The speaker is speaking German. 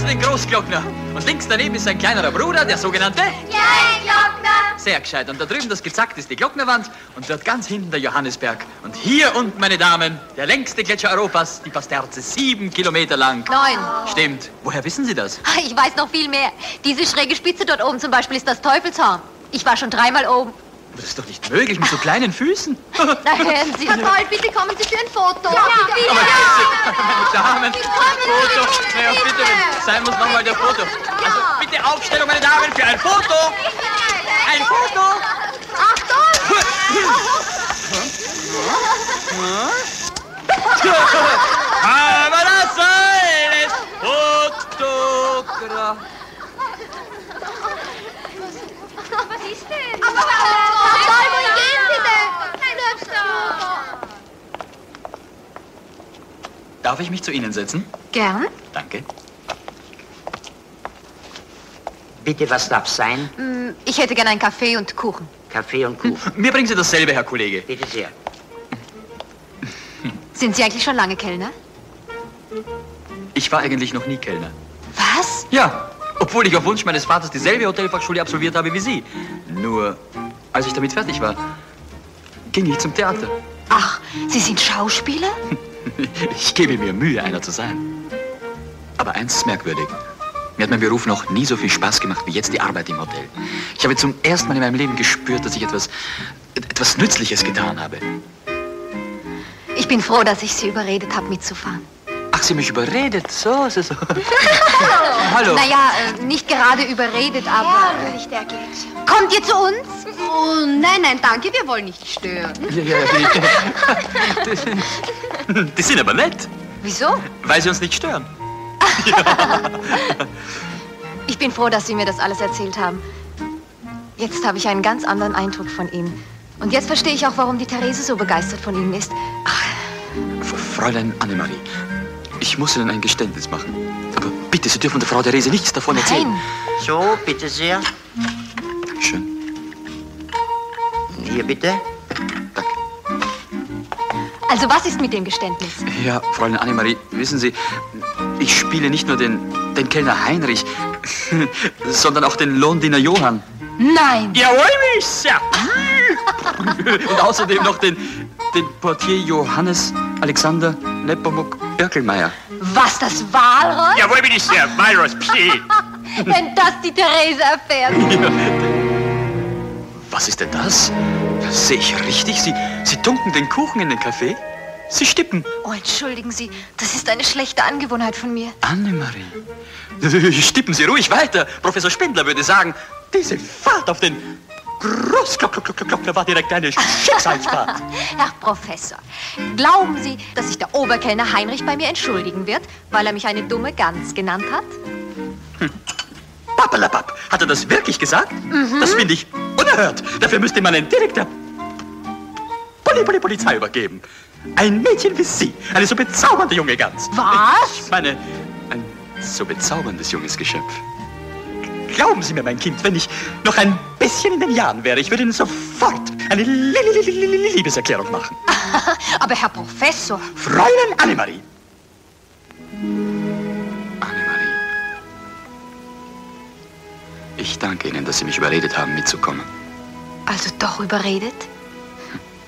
Sie den Großglockner. Und links daneben ist sein kleinerer Bruder, der sogenannte Kleinglockner. Sehr gescheit. Und da drüben, das gezackt, ist die Glocknerwand. Und dort ganz hinten der Johannisberg. Und hier unten, meine Damen, der längste Gletscher Europas, die Pasterze, 7 Kilometer lang. 9. Stimmt. Woher wissen Sie das? Ich weiß noch viel mehr. Diese schräge Spitze dort oben zum Beispiel ist das Teufelshorn. Ich war schon 3-mal oben. Das ist doch nicht möglich mit so kleinen Füßen. Na, hören Sie. Herr Toll, bitte kommen Sie für ein Foto. Aber bitte, meine Damen, Foto. Naja, bitte, sein muss nochmal der Foto. Also bitte Aufstellung, meine Damen, für ein Foto. Ein Foto. Achtung! Aber das eines Fotograf. Was ist denn? Aber Herr Toll, wohin gehen Sie denn? Darf ich mich zu Ihnen setzen? Gern. Danke. Bitte, was darf's sein? Ich hätte gern einen Kaffee und Kuchen. Kaffee und Kuchen. Mir bringen Sie dasselbe, Herr Kollege. Bitte sehr. Sind Sie eigentlich schon lange Kellner? Ich war eigentlich noch nie Kellner. Was? Ja, obwohl ich auf Wunsch meines Vaters dieselbe Hotelfachschule absolviert habe wie Sie. Nur, als ich damit fertig war, ging ich zum Theater. Ach, Sie sind Schauspieler? Ich gebe mir Mühe, einer zu sein. Aber eins ist merkwürdig. Mir hat mein Beruf noch nie so viel Spaß gemacht wie jetzt die Arbeit im Hotel. Ich habe zum ersten Mal in meinem Leben gespürt, dass ich etwas Nützliches getan habe. Ich bin froh, dass ich Sie überredet habe, mitzufahren. Ach, Sie mich überredet? So. Hallo. Naja, nicht gerade überredet, aber... Herrlich, der geht. Kommt ihr zu uns? Oh, nein, danke, wir wollen nicht stören. Die sind aber nett, Wieso? weil sie uns nicht stören. Ich bin froh, dass Sie mir das alles erzählt haben. Jetzt habe ich einen ganz anderen Eindruck von Ihnen. Und jetzt verstehe ich auch, warum die Therese so begeistert von Ihnen ist. Ach, Fräulein Annemarie, ich muss Ihnen ein Geständnis machen. Aber bitte, Sie dürfen der Frau Therese nichts davon erzählen. nein. So, bitte sehr. Dankeschön. Hier bitte. Danke. Also was ist mit dem Geständnis? Ja, Fräulein Annemarie, wissen Sie, ich spiele nicht nur den Kellner Heinrich, sondern auch den Lohndiener Johann. Nein! Jawohl, Miss, ja. Und außerdem noch den Portier Johannes Alexander Nepomuk Birkelmeier. Was, das Walross? Jawohl, Miss, ja, Walross, Psi. Wenn das die Therese erfährt. Was ist denn das? Sehe ich richtig? Sie tunken den Kuchen in den Kaffee? Sie stippen. Oh, entschuldigen Sie, das ist eine schlechte Angewohnheit von mir. Annemarie, stippen Sie ruhig weiter. Professor Spindler würde sagen, diese Fahrt auf den Großglockner war direkt eine Schicksalsfahrt. Herr Professor, glauben Sie, dass sich der Oberkellner Heinrich bei mir entschuldigen wird, weil er mich eine dumme Gans genannt hat? Pappelapapp, hat er das wirklich gesagt? Das finde ich unerhört. Dafür müsste man einen direkt der Polizei übergeben. Ein Mädchen wie Sie, eine so bezaubernde junge Gans. Was? Ich meine, ein so bezauberndes junges Geschöpf. Glauben Sie mir, mein Kind, wenn ich noch ein bisschen in den Jahren wäre, ich würde Ihnen sofort eine Liebeserklärung machen. Aber Herr Professor... Fräulein Annemarie. Annemarie. Ich danke Ihnen, dass Sie mich überredet haben, mitzukommen. Also doch überredet?